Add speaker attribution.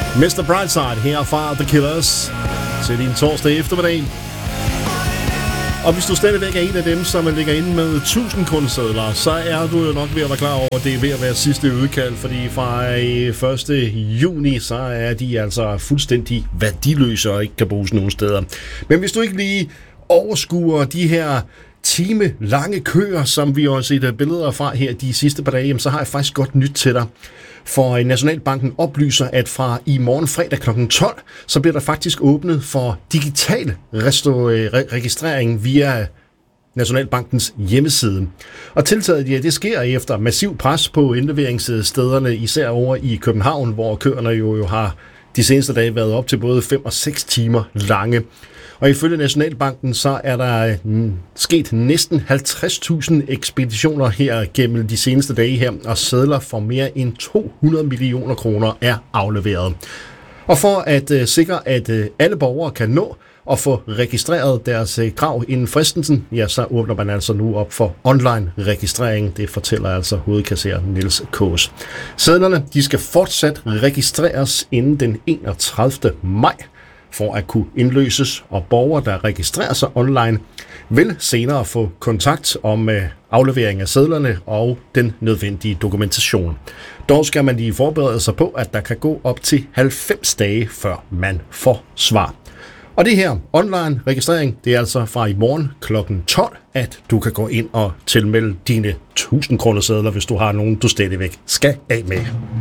Speaker 1: Mr. Brightside her fra The Killers til din torsdag eftermiddag. Og hvis du stadigvæk er en af dem, som ligger inde med 1000 kronesedler, så er du jo nok ved at være klar over, at det er ved at være sidste udkald, fordi fra 1. juni, så er de altså fuldstændig værdiløse og ikke kan bruges nogen steder. Men hvis du ikke lige overskuer de her time-lange køer, som vi har set billeder fra her de sidste par dage, så har jeg faktisk godt nyt til dig. For Nationalbanken oplyser, at fra i morgen fredag kl. 12, så bliver der faktisk åbnet for digital registrering via Nationalbankens hjemmeside. Og tiltaget, det sker efter massiv pres på indleveringsstederne, især over i København, hvor køerne jo har de seneste dage været op til både 5 og 6 timer lange. Og ifølge Nationalbanken, så er der sket næsten 50.000 ekspeditioner her gennem de seneste dage her, og sedler for mere end 200 millioner kroner er afleveret. Og for at sikre, at alle borgere kan nå og få registreret deres krav inden fristelsen, ja, så åbner man altså nu op for online registrering. Det fortæller altså hovedkasser Niels Kaas. Sedlerne, de skal fortsat registreres inden den 31. maj. For at kunne indløses, og borgere, der registrerer sig online, vil senere få kontakt om aflevering af sedlerne og den nødvendige dokumentation. Dog skal man lige forberede sig på, at der kan gå op til 90 dage, før man får svar. Og det her online registrering, det er altså fra i morgen kl. 12, at du kan gå ind og tilmelde dine 1000 kroner sedler, hvis du har nogen, du stadigvæk skal af med.